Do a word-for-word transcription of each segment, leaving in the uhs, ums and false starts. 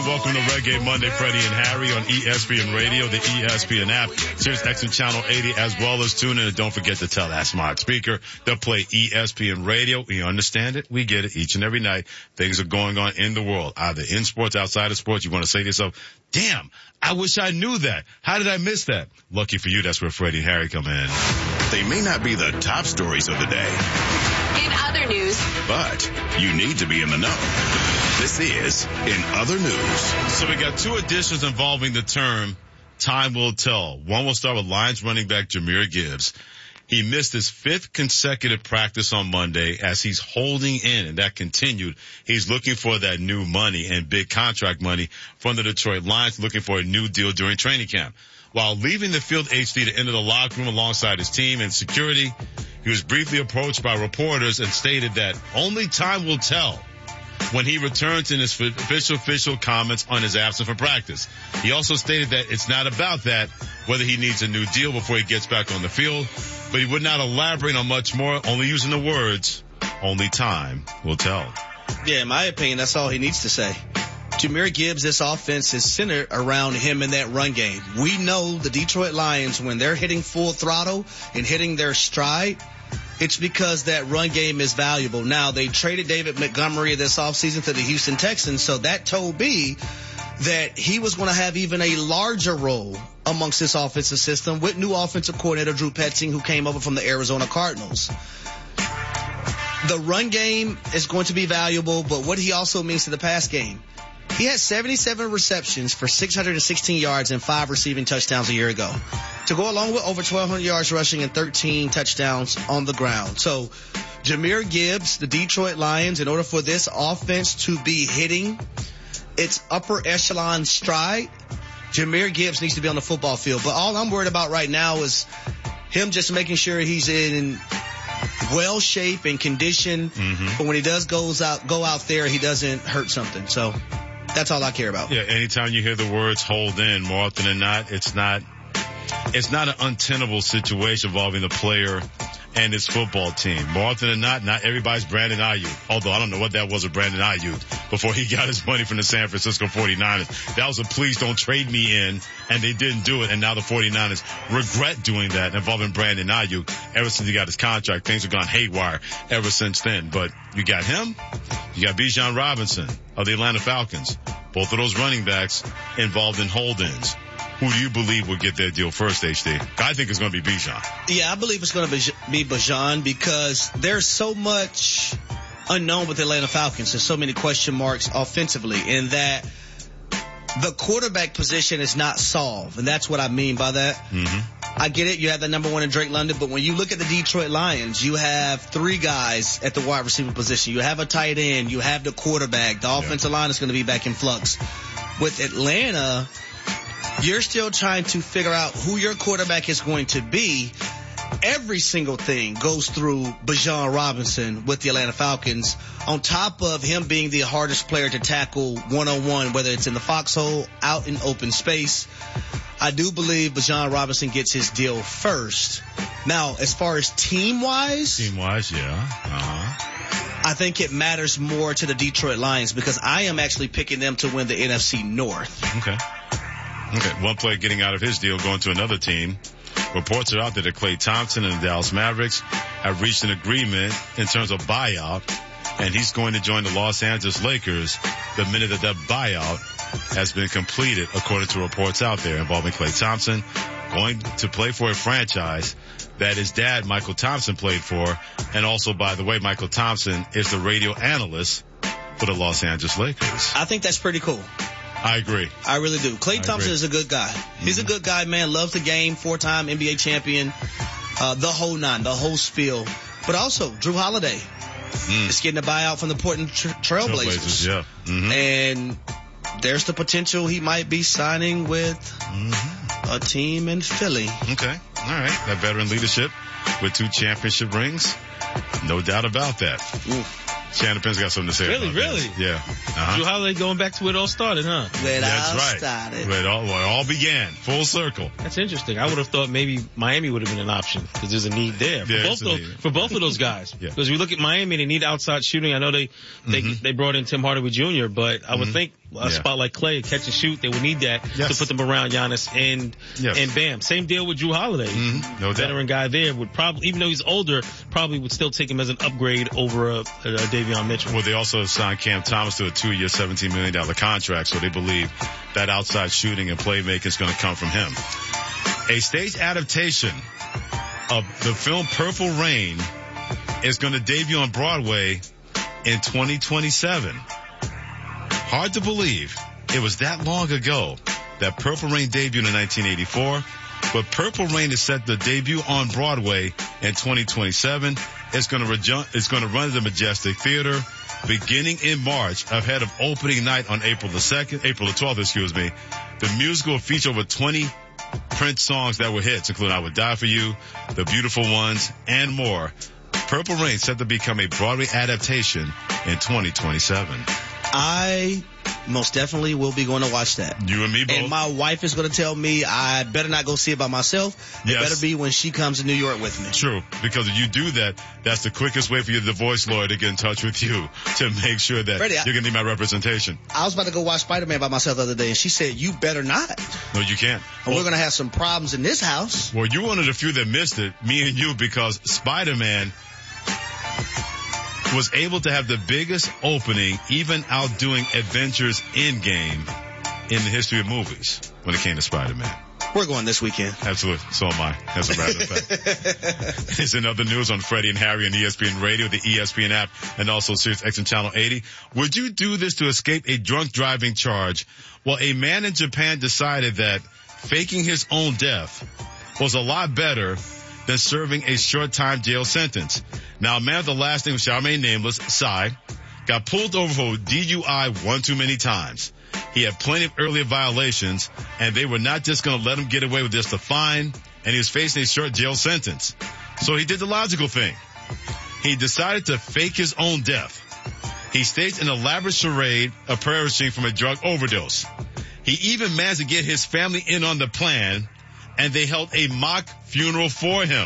Welcome to Reggae Monday, Freddie and Harry on E S P N Radio, the E S P N app, Sirius X M Channel eighty, as well as tune in. And don't forget to tell that smart speaker they'll play E S P N Radio. We understand it. We get it each and every night. Things are going on in the world, either in sports, outside of sports. You want to say to yourself, damn, I wish I knew that. How did I miss that? Lucky for you, that's where Freddie and Harry come in. They may not be the top stories of the day. In other news. But you need to be in the know. This is In Other News. So we got two additions involving the term time will tell. One will start with Lions running back Jahmyr Gibbs. He missed his fifth consecutive practice on Monday as he's holding in, and that continued. He's looking for that new money and big contract money from the Detroit Lions, looking for a new deal during training camp. While leaving the field H D to enter the locker room alongside his team and security, he was briefly approached by reporters and stated that only time will tell when he returns in his official official comments on his absence from practice. He also stated that it's not about that, whether he needs a new deal before he gets back on the field, but he would not elaborate on much more, only using the words, only time will tell. Yeah, in my opinion, that's all he needs to say. Jahmyr Gibbs, this offense is centered around him in that run game. We know the Detroit Lions, when they're hitting full throttle and hitting their stride, it's because that run game is valuable. Now, they traded David Montgomery this offseason to the Houston Texans, so that told me that he was going to have even a larger role amongst this offensive system with new offensive coordinator Drew Petzing, who came over from the Arizona Cardinals. The run game is going to be valuable, but what he also means to the pass game. He had seventy-seven receptions for six hundred sixteen yards and five receiving touchdowns a year ago, to go along with over twelve hundred yards rushing and thirteen touchdowns on the ground. So Jahmyr Gibbs, the Detroit Lions, in order for this offense to be hitting its upper echelon stride, Jahmyr Gibbs needs to be on the football field. But all I'm worried about right now is him just making sure he's in well shape and condition. Mm-hmm. But when he does goes out, go out there, he doesn't hurt something. So that's all I care about. Yeah, anytime you hear the words hold in, more often than not, it's not, it's not an untenable situation involving the player and his football team. More often than not, not everybody's Brandon Ayuk. Although I don't know what that was with Brandon Ayuk before he got his money from the San Francisco forty-niners. That was a please don't trade me in, and they didn't do it. And now the forty-niners regret doing that involving Brandon Ayuk. Ever since he got his contract, things have gone haywire ever since then. But you got him, you got Bijan Robinson of the Atlanta Falcons. Both of those running backs involved in hold-ins. Who do you believe will get their deal first, H D? I think it's going to be Bijan. Yeah, I believe it's going to be Bijan because there's so much unknown with the Atlanta Falcons. There's so many question marks offensively in that the quarterback position is not solved, and that's what I mean by that. Mm-hmm. I get it. You have the number one in Drake London, but when you look at the Detroit Lions, you have three guys at the wide receiver position. You have a tight end. You have the quarterback. The offensive yeah. line is going to be back in flux. With Atlanta, you're still trying to figure out who your quarterback is going to be. Every single thing goes through Bijan Robinson with the Atlanta Falcons, on top of him being the hardest player to tackle one-on-one, whether it's in the foxhole, out in open space. I do believe Bijan Robinson gets his deal first. Now, as far as team-wise... Team-wise, yeah. Uh-huh. I think it matters more to the Detroit Lions because I am actually picking them to win the N F C North. Okay. Okay, one player getting out of his deal, going to another team. Reports are out there that Klay Thompson and the Dallas Mavericks have reached an agreement in terms of buyout, and he's going to join the Los Angeles Lakers the minute that that buyout has been completed, according to reports out there involving Klay Thompson going to play for a franchise that his dad, Michael Thompson, played for. And also, by the way, Michael Thompson is the radio analyst for the Los Angeles Lakers. I think that's pretty cool. I agree. I really do. Klay I Thompson agree. is a good guy. He's mm-hmm. a good guy, man. Loves the game. Four-time N B A champion. Uh, the whole nine, the whole spiel. But also, Drew Holiday mm. is getting a buyout from the Portland tra- Trailblazers. Trailblazers, yeah. Mm-hmm. And there's the potential he might be signing with mm-hmm. a team in Philly. Okay. All right. That veteran leadership with two championship rings. No doubt about that. Ooh. Shannon Penn's got something to say Really, about really? that. Yeah. Uh-huh. Drew Holiday going back to where it all started, huh? Where it That's all right. started. Where it all, where it all began. Full circle. That's interesting. I would have thought maybe Miami would have been an option because there's a need there for Yeah, both it's a those need. for both of those guys. Yeah. Because we look at Miami, they need outside shooting. I know they they Mhm. they brought in Tim Hardaway Junior, but I would Mhm. think a Yeah. spot like Clay, catch and shoot, they would need that Yes. to put them around Giannis and Yes. and Bam. Same deal with Drew Holiday. Mhm. No doubt. Veteran guy there would probably, even though he's older, probably would still take him as an upgrade over a, a, a Davion Mitchell. Well, they also signed Cam Thomas to a two-year, seventeen million dollars contract, so they believe that outside shooting and playmaking is going to come from him. A stage adaptation of the film Purple Rain is going to debut on Broadway in twenty twenty-seven. Hard to believe it was that long ago that Purple Rain debuted in nineteen eighty-four, but Purple Rain is set to debut on Broadway in twenty twenty-seven. It's going to reju- it's going to run at the Majestic Theater beginning in March, ahead of opening night on April the second, April the twelfth, excuse me. The musical will feature over twenty Prince songs that were hits, including I Would Die For You, The Beautiful Ones, and more. Purple Rain set to become a Broadway adaptation in twenty twenty-seven. I most definitely will be going to watch that. You and me both. And my wife is going to tell me I better not go see it by myself. It Yes. better be when she comes to New York with me. True, because if you do that, that's the quickest way for your divorce lawyer to get in touch with you to make sure that Freddie, I- you're going to need my representation. I was about to go watch Spider-Man by myself the other day, and she said, you better not. No, you can't. And we're going to have some problems in this house. Well, you're one of the few that missed it, me and you, because Spider-Man was able to have the biggest opening, even outdoing Avengers Endgame in the history of movies when it came to Spider-Man. We're going this weekend. Absolutely. So am I, as a matter of fact. It's in other news on Freddie and Harry and E S P N Radio, the E S P N app, and also Sirius X M Channel eighty. Would you do this to escape a drunk driving charge? Well, a man in Japan decided that faking his own death was a lot better than serving a short time jail sentence. Now, a man with the last name shall remain nameless, Sai, got pulled over for D U I one too many times. He had plenty of earlier violations, and they were not just going to let him get away with just a fine, and he was facing a short jail sentence. So he did the logical thing. He decided to fake his own death. He staged an elaborate charade of perishing from a drug overdose. He even managed to get his family in on the plan, and they held a mock funeral for him.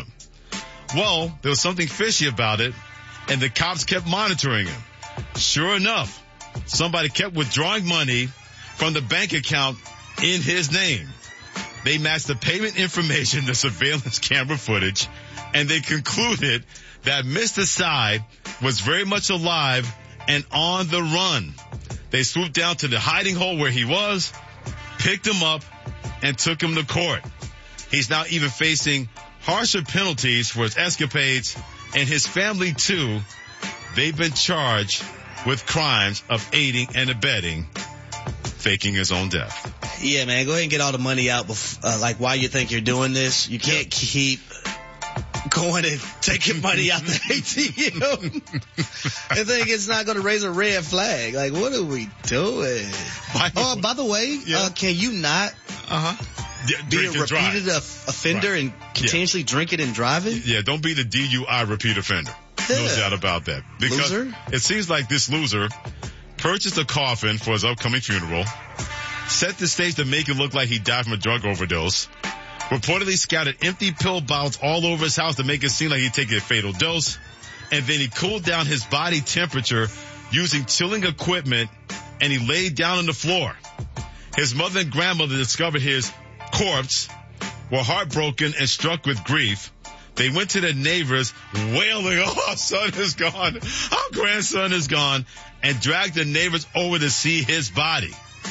Well, there was something fishy about it, and the cops kept monitoring him. Sure enough, somebody kept withdrawing money from the bank account in his name. They matched the payment information to surveillance camera footage, and they concluded that Mister Sai was very much alive and on the run. They swooped down to the hiding hole where he was, picked him up, and took him to court. He's now even facing harsher penalties for his escapades, and his family too. They've been charged with crimes of aiding and abetting faking his own death. Yeah, man, go ahead and get all the money out bef- uh, like while you think you're doing this. You can't keep going and taking money out the A T M. I think it's not going to raise a red flag. Like, what are we doing? By the Oh, way- by the way, Yeah. uh, can you not Uh-huh. Yeah, be drink a and drive. repeated off- offender Right. and continuously drinking and driving? Yeah, don't be the D U I repeat offender. No Yeah. doubt about that. Because Loser? it seems like this loser purchased a coffin for his upcoming funeral, set the stage to make it look like he died from a drug overdose, reportedly scattered empty pill bottles all over his house to make it seem like he'd taken a fatal dose, and then he cooled down his body temperature using chilling equipment, and he laid down on the floor. His mother and grandmother discovered his corpse, were heartbroken and struck with grief. They went to their neighbors wailing, "Oh, our son is gone. Our grandson is gone," and dragged the neighbors over to see his body.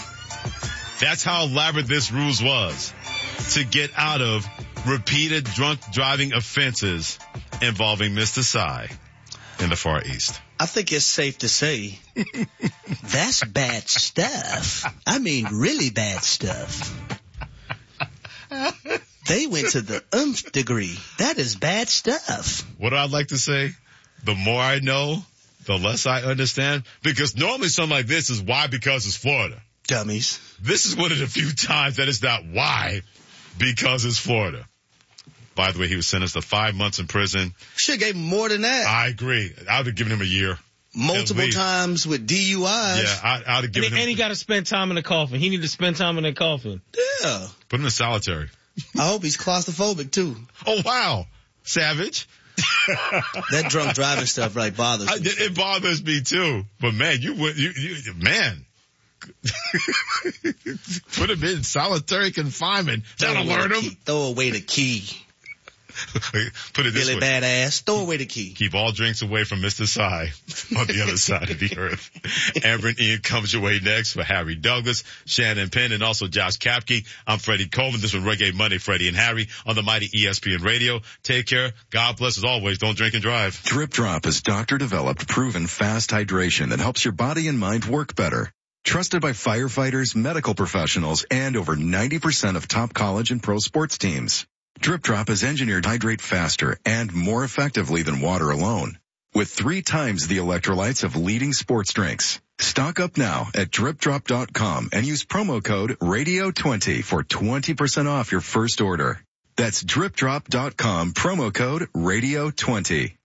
That's how elaborate this ruse was to get out of repeated drunk driving offenses involving Mister Sai in the Far East. I think it's safe to say that's bad stuff. I mean, really bad stuff. They went to the umph degree. That is bad stuff. What I'd like to say, the more I know, the less I understand, because normally something like this is why, because it's Florida. Dummies. This is one of the few times that it's not why, because it's Florida. By the way, he was sentenced to five months in prison. Should have gave him more than that. I agree. I would have given him a year. multiple times with D U Is. Yeah, I, I'd have given and, him. And he got to spend time in the coffin. He need to spend time in the coffin. Yeah. Put him in solitary. I hope he's claustrophobic too. Oh wow, savage. That drunk driving stuff like bothers me. I, it bothers me too. But man, you would, you, you, man. Put him in solitary confinement. That'll alert him. Throw away the key. Put it this Really way. badass. Throw away the key. Keep all drinks away from Mister Psy on the other side of the earth. Amber and Ian comes your way next for Harry Douglas, Shannon Penn, and also Josh Kapke. I'm Freddie Coleman. This is Reggae Monday, Freddie and Harry on the mighty E S P N Radio. Take care. God bless as always. Don't drink and drive. Drip Drop is doctor-developed, proven fast hydration that helps your body and mind work better. Trusted by firefighters, medical professionals, and over ninety percent of top college and pro sports teams. Drip Drop is engineered to hydrate faster and more effectively than water alone, with three times the electrolytes of leading sports drinks. Stock up now at drip drop dot com and use promo code radio twenty for twenty percent off your first order. That's drip drop dot com, promo code radio twenty.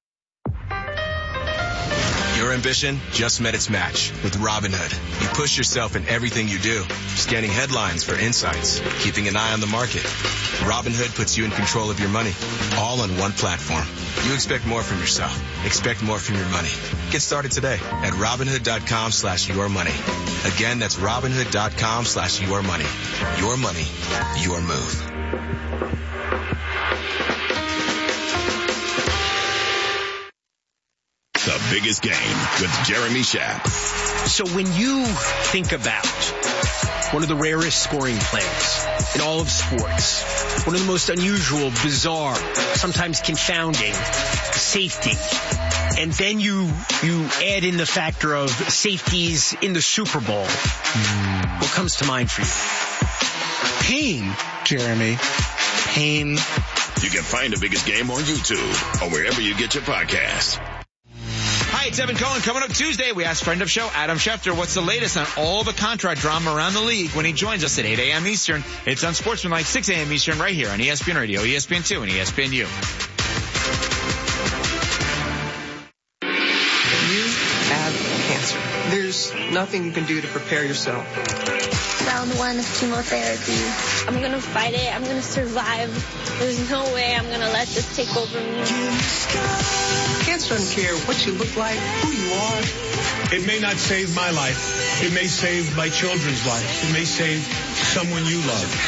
Your ambition just met its match with Robinhood. You push yourself in everything you do, scanning headlines for insights, keeping an eye on the market. Robinhood puts you in control of your money, all on one platform. You expect more from yourself. Expect more from your money. Get started today at Robinhood dot com slash your money. Again, that's Robinhood dot com slash your money. Your money, your move. The Biggest Game with Jeremy Schaap. So when you think about one of the rarest scoring plays in all of sports, one of the most unusual, bizarre, sometimes confounding safety, and then you you add in the factor of safeties in the Super Bowl, what comes to mind for you? Pain, Jeremy. Pain. You can find The Biggest Game on YouTube or wherever you get your podcasts. Hi, it's Evan Cohen. Coming up Tuesday, we ask friend of show Adam Schefter what's the latest on all the contract drama around the league when he joins us at eight a.m. Eastern. It's on Sportsmanlike, six a.m. Eastern, right here on E S P N Radio, E S P N two, and E S P N U. You have cancer. There's nothing you can do to prepare yourself. Round one of chemotherapy. I'm going to fight it. I'm going to survive. There's no way I'm going to let this take over me. Cancer doesn't care what you look like, who you are. It may not save my life. It may save my children's life. It may save someone you love.